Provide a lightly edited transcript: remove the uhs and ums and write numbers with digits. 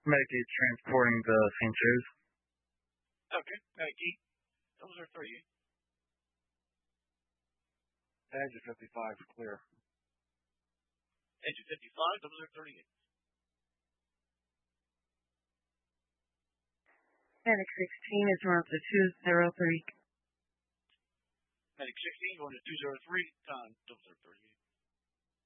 Medicaid transporting the St. Joe's. Okay, Key. Those are 38. Edge of 55 is clear. Edge of 55, those are 38. Medic 16 is north of 203. Medic 16 going to 203, Con, those are 38.